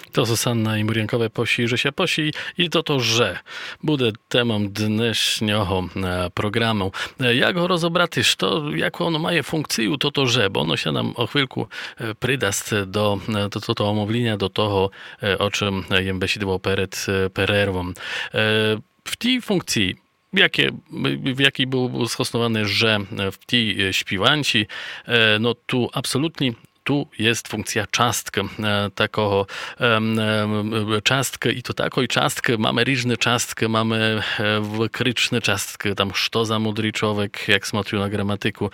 To Susanna і Мур'янкове «Посі, же ся посі» і то «же» буде темом dnešнього programu. Jak go rozobratiš, jaką ono maje funkciju, to «же», bo ono się nam o chwilku pridast do toho omówlenia, do toho, o czym jem besidło przed przerwą. W tej funkcji w jakiej był schosnowany, że w tej śpiewanci, no tu absolutnie tu jest funkcja czastka, takiego czastkę i to taką czastkę, mamy różne czastkę, mamy wykryczne czastkę, tam co za mądry człowiek, jak smotrił na gramatyku,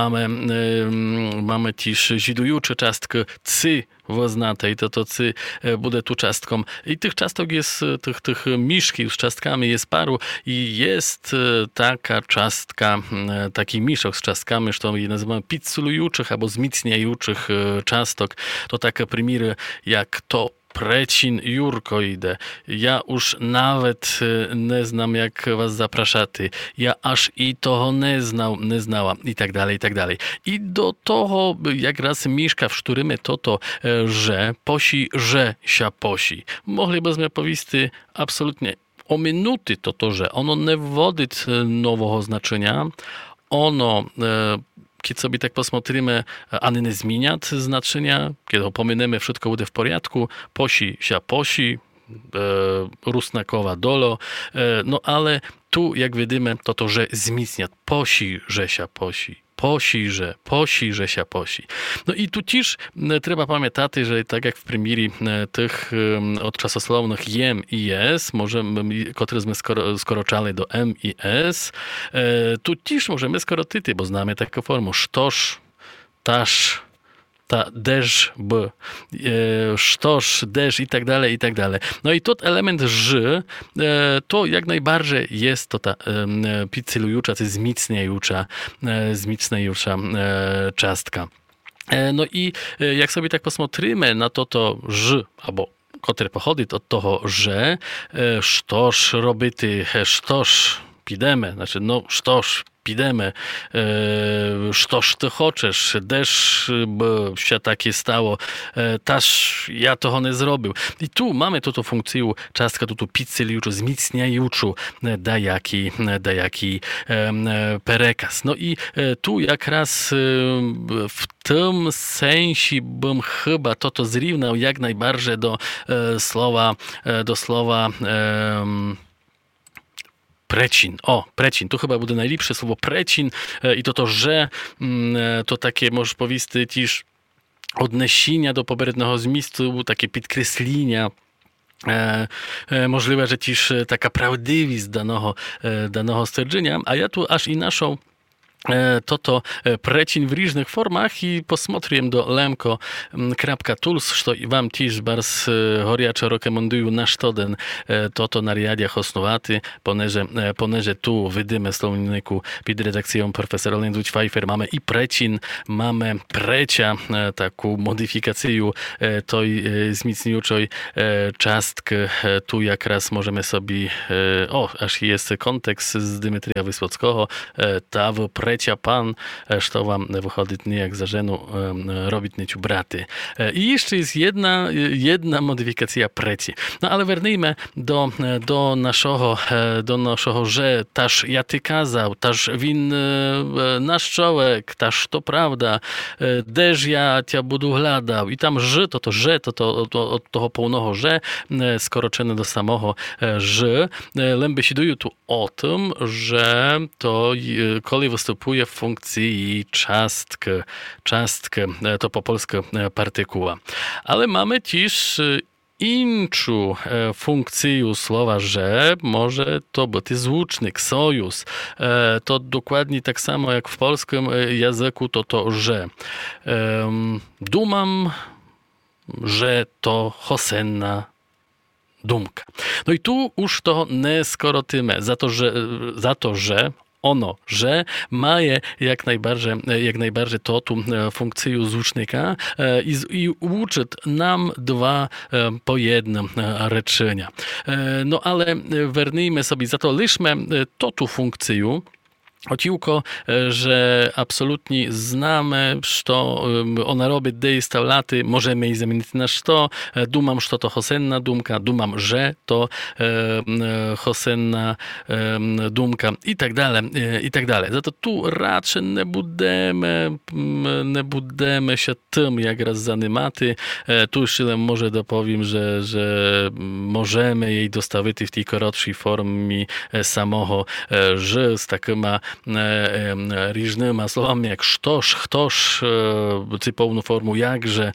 mamy też zidujucze czastkę, cy woznate i to cy bude tu czastką. I tych czastok jest, tych miszki z czastkami jest paru i jest taka czastka, taki miszok z czastkami, że to je nazywamy pizzulujuczych albo wzmacniajuczych czastok. To takie primiery jak to Precin Jurko idę. Ja już nawet nie znam, jak was zapraszaty. Ja aż i toho nie znała. I tak dalej, i tak dalej. I do toho, jak raz mieszka w szturymy to, że posi, że sia posi. Moglibyśmy powiedzieć absolutnie o minuty to, że ono nie wwodzi nowego znaczenia. Ono kiedy sobie tak posмотрimy, ani nie zmienia znaczenia, kiedy opominemy, wszystko będzie w porządku, posi, sia posi, rusnakowa dolo, no ale tu, jak widzimy, to, że wzmacnia, posi, że sia posi. Posi, że sia posi. No i tu też trzeba pamiętać, że tak jak w primierie tych odczasosłownych jem i jest, któreśmy skoroczali do m i s, tu też możemy skorotyty, bo znamy taką formę sztosz, tasz, ta deż, b, sztosz, deż i tak dalej, i tak dalej. No i element ż, to jak najbardziej jest to ta pizzylujucza, czy wzmacniajucza czastka. No i jak sobie tak posмотрimy na to ż, albo który pochodzi od toho, że sztosz robity, sztosz pidemy, znaczy no sztosz pidemy, sztoż ty chcesz, desz by się takie stało, taż ja toho nie zrobił. I tu mamy to funkcję czastka, tu pizzeliuczu, wzmacniajuczu, dajaki perekaz. No i tu jak raz w tym sensie bym chyba to zrównał jak najbardziej do słowa Precin. Precin. Tu chyba będzie najlepsze słowo precin i to, że to takie, możesz powiedzieć, też odniesienia do poprzedniego zmysłu, takie podkreślenia. Możliwe, że też taka prawdziwość danego stwierdzenia, a ja tu aż i naszą to precin w różnych formach i posмотрим do lemko.tools, что wam też bardzo gorяче rekomenduję na sztoden to na riadiach osnowaty, ponieważ tu widzimy w słowniku pod redakcją profesora Lendwich Pfeiffer mamy i precin, mamy precia, taką modyfikację tej wzmacniajuczej czastki. Tu jak raz możemy sobie, aż jest kontekst z Dymytrija Wysłockiego, ta precia pan, što wam wychodzi nie jak za żenu robić nieciu braty. I jeszcze jest jedna modyfikacja preci. No ale wernijmy do naszego, że taż ja ty kazał, taż win nasz człowiek, taż to prawda, deż ja cię budu hladał. I tam że to od toho pełnego że, skoroczone do samego że, lęby się dują tu o tym, że to kolej występuje w funkcji czastkę, to po polsku partykuła. Ale mamy też inną funkcję słowa, że może to być złącznik, sojusz. To dokładnie tak samo jak w polskim języku to że. Dumam, że to hosenna dumka. No i tu już to nie skorotymy, za to, że ono, że ma jak najbardziej to tu funkcję złącznika i uczy nam dwa po jednym rечenia. No ale wernijmy sobie, za to liczmy to tu funkcję Отівко, że absolutnie znamy, що вона робить, де і ставляти, можемо її замінити на що. Думам, що то хосенна думка, думам, же то хосенна думка і так далі, і так далі. Зато tu радше не будемо się tym якраз займати. Tu ще може доповім, że możemy jej dostawić w tej krótszej formie samego, że z takimi різними словами, як «штоż», «хтоż», цю повну форму «якже»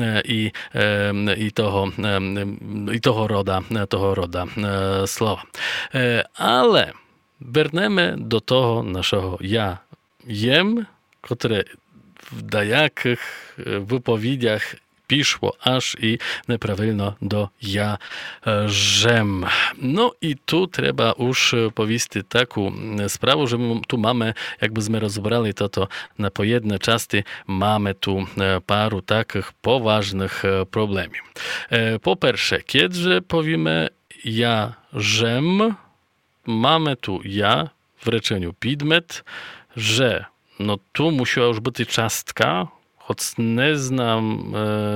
і того рода слова. Але вернемо до того нашого «я jem», котре в деяких виповідях пішло аж і неправильно до «я жем». Ну і тут треба уж повісти таку справу, що ми tu mamy, jakbyśmy rozbrali to na pojedne части, mamy tu paru takich poważnych problemów. Po pierwsze, kiedy powiemy «ja żem», mamy tu «ja» w rеченню підмет, że no tu musiała już być частка, choć nie znam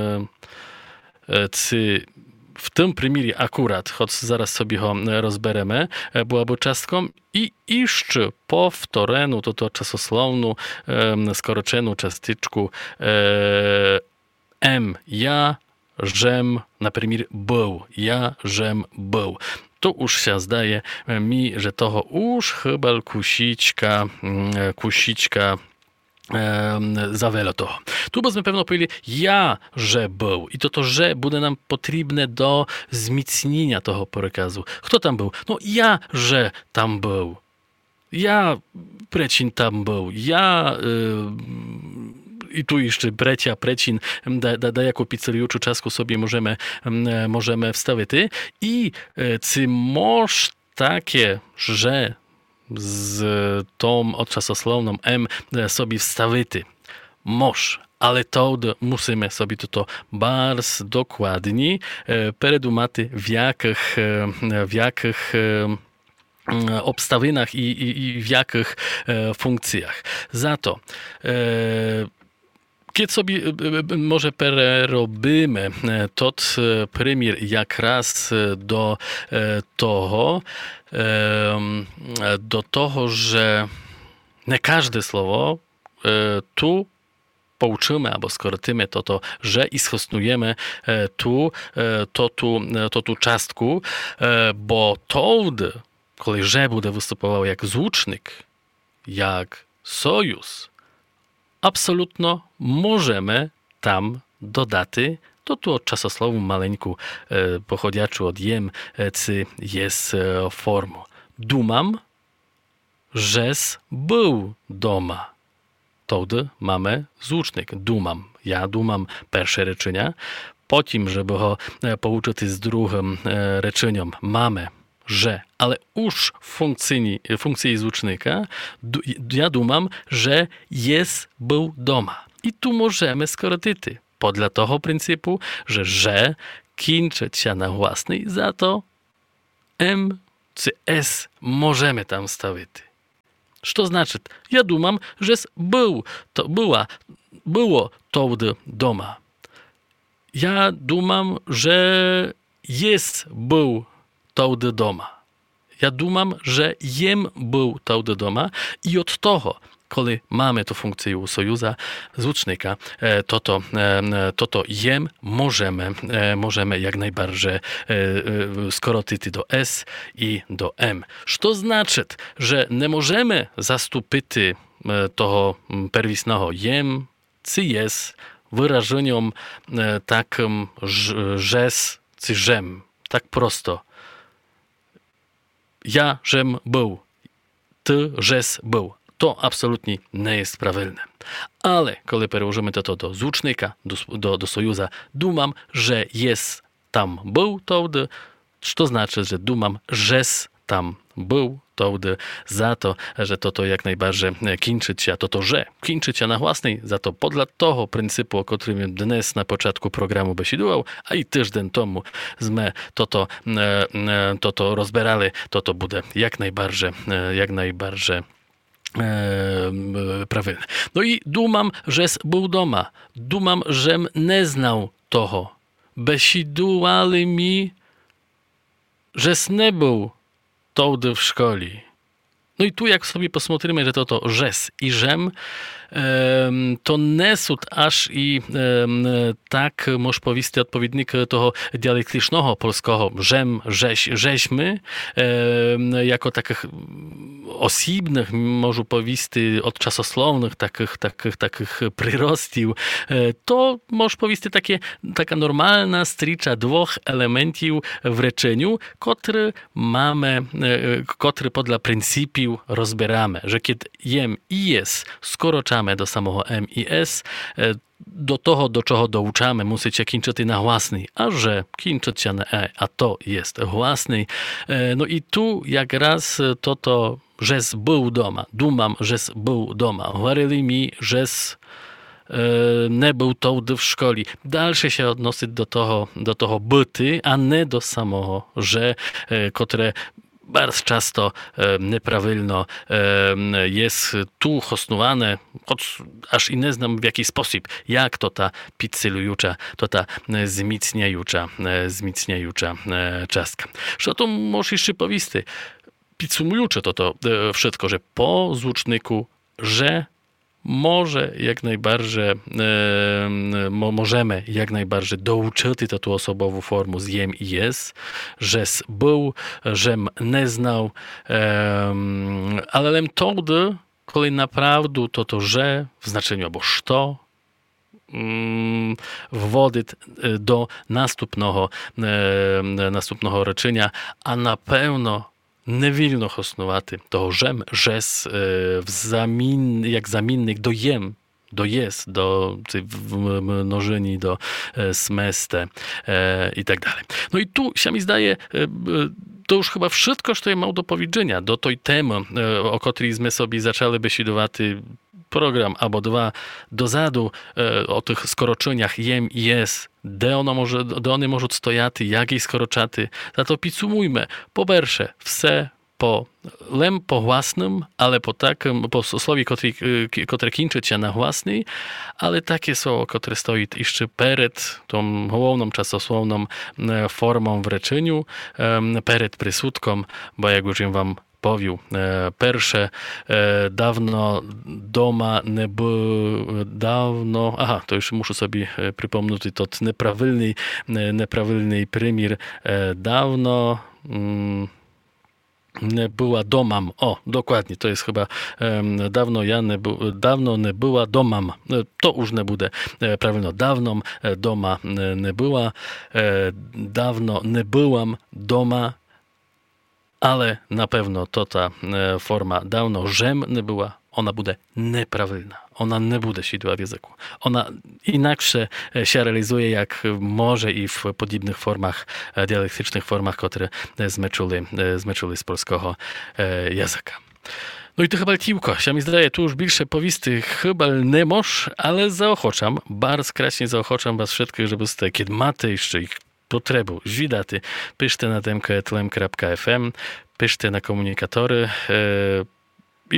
w tym примірі akurat, choć zaraz sobie go rozberemy, byłaby частком i jeszcze powtoreну, to czasosłowną, skoroczenu частичку ja, żem, na примір był, ja, żem, był. To już się zdaje mi, że toho już chyba kusiczka zawelo toho. Tu byśmy pewno powiedzieli ja, że był. I to, że będzie nam potrzebne do wzmocnienia tego przekazu. Kto tam był? No ja, że tam był. Ja, precin tam był. Ja, i tu jeszcze precia, precin, da jaką pizzerię czy czasku sobie możemy wstawić. I czy moż takie, że z tą czasosłowną M sobie wstawić. Moż, ale to musimy sobie to bardzo dokładnie predumati w jakich obstawinach i w jakich funkcjach. Za to kiedy sobie może przerobimy tot premier jak raz do toho, że nie każde słowo tu pouczymy albo skorotymy to, że i schostnujemy tu czastku, bo to, kiedy że będzie występował jak złucznik, jak sojusz, absolutno możemy tam dodać to tu od czasosłowu maleńku pochodziaczu od jem, cy jest formą. Dumam, żeś był doma. Wtedy mamy złucznik. Dumam. Ja dumam pierwsze rечення. Potem, żeby go pouczyć z drugim rеченням, mamy że, ale już w funkcji złucznika ja dumam, że jest był doma. I tu możemy skorotyć. Podle toho pryncypu, że kończy się na własnej, za to M czy S możemy tam stawić. Co znaczy? Ja dumam, że było to doma. Ja dumam, że jest był to doma. Ja dumam, że jem był to doma i od toho, kiedy mamy tu funkcję sojuza złucznika, to jem możemy jak najbardziej skorotyć do S i do M. Co znaczy, że nie możemy zastąpić toho pierwotnego jem, czy jest wyrażeniem takim żes, czy żem. Tak prosto. Ja żem był, ty żes był. To absolutnie nie jest prawilne. Ale kiedy przełożymy to do złucznika, do sojuza, dumam, że jest tam był to, co znaczy, że dumam, żes tam był to, za to, że to jak najbardziej kończyć się, że kończyć się na własnej, za to podle toho pryncypu, o którym dnes na początku programu besidował, a i tydzień temu sme to rozberali, to będzie jak najbardziej prawilne. No i dumam, żes był doma. Dumam, żem nie znał toho. Besiduali mi, żes nie był tołdy w szkoli. No i tu jak sobie posмотрimy, że to żes i żem, to nie sud aż i tak moż powisty odpowiednik toho dialektycznego polskiego żem, żeś, żeśmy, jako takich osibnych, może powisty od czasosłownych takich przyrostiu, to moż powisty taka normalna stricza dwóch elementów w reczeniu, który podla pryncypiu rozbieramy, że kiedy jem i jest skoroczamy do samego M i S, do toho, do czego douczamy, musicie kinczyty na własnej, a że kinczyć się na E, a to jest własnej. No i tu jak raz to żes był doma, dumam, żes był doma. Говорили mi, żes nie był tołdy w szkoli. Dalsze się odnosi do toho byty, a nie do samego, że, które bardzo często nieprawilno jest tu hosnowane, choć aż i nie znam w jaki sposób, jak to ta pizzylujucza, to ta wzmacniajucza czastka. Że to może jeszcze powisty. Pizzumujucze to wszystko, że po złuczniku, że możemy jak najbardziej douczyć tę osobową formę z jem i jest, żes był, żem nie znał, ale lem tołdy, kolej naprawdę to że w znaczeniu albo szto, wwodzić do następnego reczenia, a na pewno niewilno hosnowaty to żem, żes jak zamiennik do jem, do jest, do mnożeni, do smeste i tak dalej. No i tu się mi zdaje, to już chyba wszystko, co ja mam do powiedzenia do tej temy, o której my sobie zaczęli besidowaty program albo dwa dozadu o tych skoroczeniach jem i jest, де one можуть стояти, jak jej skoroczaty. Za to pizzumujmy. Po pierwsze, wse po własnym, ale po słowie, które kinczy się na własnej, ale takie słowo, które stoi jeszcze przed tą główną czasosłowną formą w reczeniu, przed przysłudką, bo jak już wam powił, pierwsze dawno doma nie było, to już muszę sobie przypomnieć to nieprawilny primir, dawno nie była domam. O, dokładnie, to jest chyba dawno nie była domam. To już nie będzie prawilno. Dawno doma nie była, dawno nie byłam doma, ale na pewno to ta forma dawno żem nie była, ona będzie nieprawilna. Ona nie będzie sidła w języku. Ona inaczej się jak może i w podobnych formach, dialektycznych formach, które zmeczuli z polskiego języka. No i to chyba tiłko. Się mi zdaje, tu już bliższe powisty chyba nie moż, ale zaochoczam, bardzo kraśnie zaochoczam was wszystkich, żebyście, kiedy macie jeszcze ich potrebu, żwidaty, piszcie na demko@tlem.fm, piszcie na komunikatory,